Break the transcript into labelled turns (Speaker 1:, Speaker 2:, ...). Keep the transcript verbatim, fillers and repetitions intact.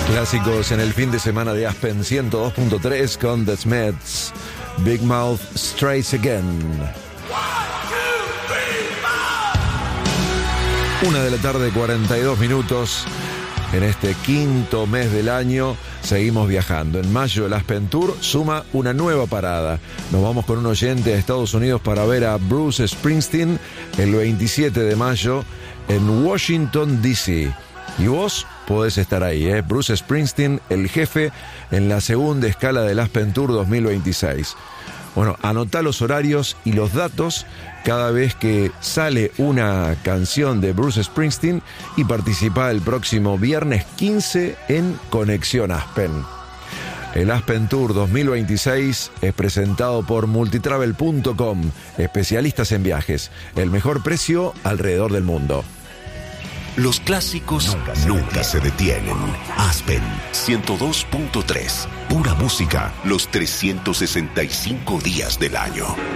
Speaker 1: Clásicos en el fin de semana de Aspen ciento dos punto tres con The Smiths. Big Mouth Strikes Again. Una de la tarde, cuarenta y dos minutos. En este quinto mes del año seguimos viajando. En mayo el Aspen Tour suma una nueva parada. Nos vamos con un oyente a Estados Unidos para ver a Bruce Springsteen el veintisiete de mayo en Washington, D C Y vos podés estar ahí, ¿eh? Bruce Springsteen, el jefe, en la segunda escala del Aspen Tour dos mil veintiséis. Bueno, anotá los horarios y los datos cada vez que sale una canción de Bruce Springsteen y participa el próximo viernes quince en Conexión Aspen. El Aspen Tour dos mil veintiséis es presentado por multitravel punto com, especialistas en viajes, el mejor precio alrededor del mundo.
Speaker 2: Los clásicos nunca se, nunca se detienen. Aspen ciento dos punto tres. Pura música los trescientos sesenta y cinco días del año.